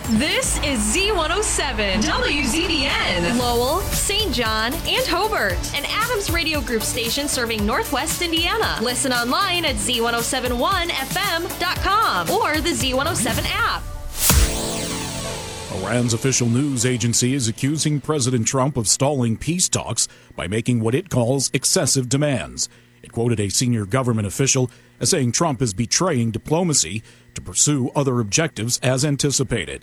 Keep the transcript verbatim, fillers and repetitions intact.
This is Z one oh seven, W Z B N, Lowell, Saint John, and Hobart, an Adams Radio Group station serving Northwest Indiana. Listen online at Z one oh seven one F M dot com or the Z one oh seven app. Iran's official news agency is accusing President Trump of stalling peace talks by making what it calls excessive demands. It quoted a senior government official as saying Trump is betraying diplomacy to pursue other objectives as anticipated.